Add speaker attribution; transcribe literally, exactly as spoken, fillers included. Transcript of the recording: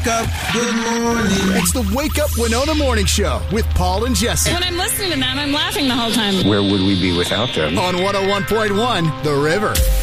Speaker 1: wake up, good morning.
Speaker 2: It's the Wake Up Winona Morning Show with Paul and Jesse.
Speaker 3: When I'm listening to them, I'm laughing the whole time.
Speaker 4: Where would we be without them?
Speaker 2: On one oh one point one, The River.